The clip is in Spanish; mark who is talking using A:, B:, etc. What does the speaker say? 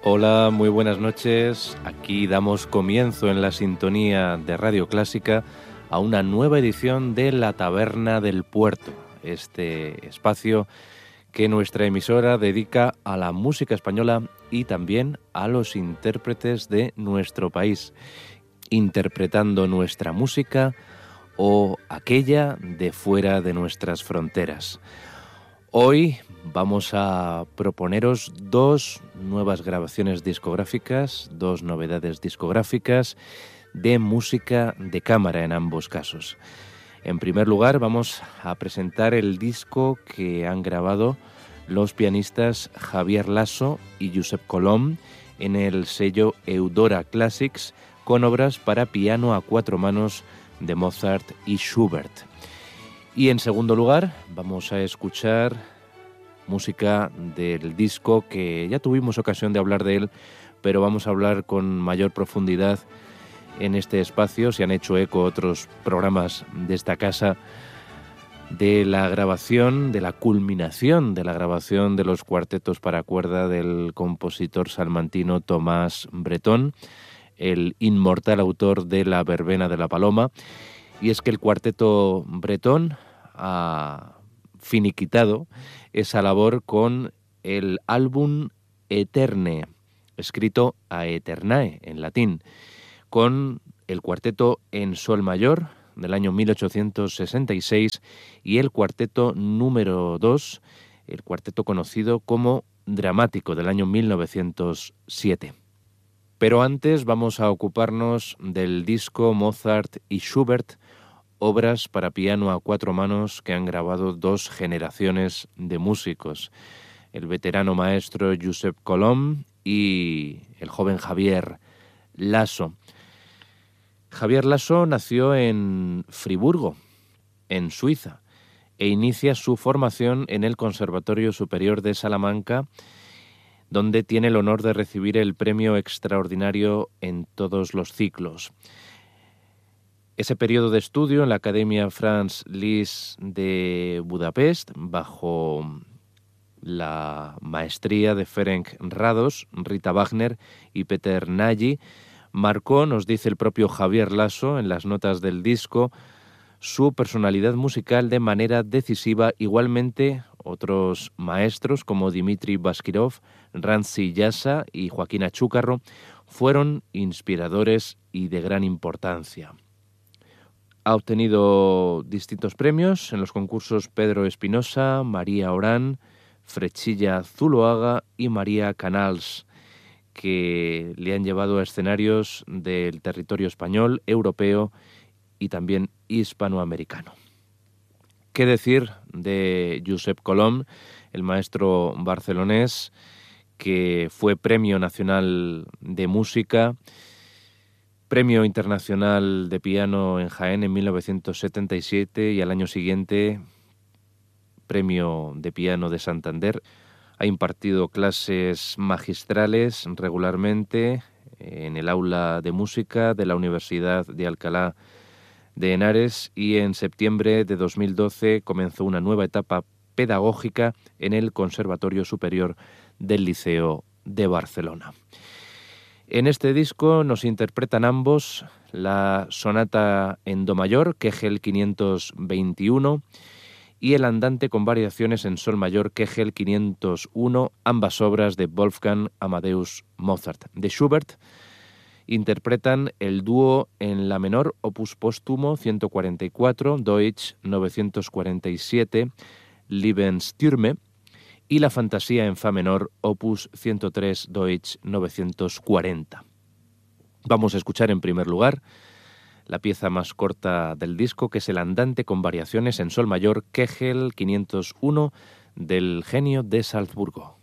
A: Hola, muy buenas noches. Aquí damos comienzo en la sintonía de Radio Clásica a una nueva edición de La Taberna del Puerto, este espacio que nuestra emisora dedica a la música española y también a los intérpretes de nuestro país, interpretando nuestra música o aquella de fuera de nuestras fronteras. Hoy vamos a proponeros dos nuevas grabaciones discográficas, dos novedades discográficas de música de cámara en ambos casos. En primer lugar, vamos a presentar el disco que han grabado los pianistas Javier Lasso y Josep Colom en el sello Eudora Classics, con obras para piano a cuatro manos de Mozart y Schubert. Y en segundo lugar, vamos a escuchar música del disco que ya tuvimos ocasión de hablar de él, pero vamos a hablar con mayor profundidad en este espacio. Se han hecho eco otros programas de esta casa de la grabación, de la culminación de la grabación de los cuartetos para cuerda del compositor salmantino Tomás Bretón, el inmortal autor de La verbena de la paloma. Y es que el cuarteto Bretón ha finiquitado esa labor con el álbum Eterne, escrito Aeternae en latín, con el cuarteto en sol mayor del año 1866 y el cuarteto número 2, el cuarteto conocido como dramático del año 1907. Pero antes vamos a ocuparnos del disco Mozart y Schubert, obras para piano a cuatro manos que han grabado dos generaciones de músicos, el veterano maestro Josep Colom y el joven Javier Lasso. Javier Lasso nació en Friburgo, en Suiza, e inicia su formación en el Conservatorio Superior de Salamanca, donde tiene el honor de recibir el premio extraordinario en todos los ciclos. Ese periodo de estudio en la Academia Franz Liszt de Budapest, bajo la maestría de Ferenc Rados, Rita Wagner y Peter Nagy, marcó, nos dice el propio Javier Lasso en las notas del disco, su personalidad musical de manera decisiva. Igualmente, otros maestros como Dmitri Baskirov, Ransi Yassa y Joaquín Achúcarro fueron inspiradores y de gran importancia. Ha obtenido distintos premios en los concursos Pedro Espinosa, María Orán, Frechilla Zuloaga y María Canals, que le han llevado a escenarios del territorio español, europeo y también hispanoamericano. ¿Qué decir de Josep Colom, el maestro barcelonés, que fue Premio Nacional de Música, Premio Internacional de Piano en Jaén en 1977 y al año siguiente Premio de Piano de Santander? Ha impartido clases magistrales regularmente en el aula de música de la Universidad de Alcalá de Henares y en septiembre de 2012 comenzó una nueva etapa pedagógica en el Conservatorio Superior del Liceo de Barcelona. En este disco nos interpretan ambos la sonata en do mayor, Kegel 521, y el andante con variaciones en sol mayor, Kegel 501, ambas obras de Wolfgang Amadeus Mozart. De Schubert interpretan el dúo en la menor, opus póstumo 144, Deutsch 947, Lebensstürme, y la fantasía en fa menor, opus 103, Deutsch 940. Vamos a escuchar en primer lugar la pieza más corta del disco, que es el andante con variaciones en sol mayor, Kegel 501, del Genio de Salzburgo.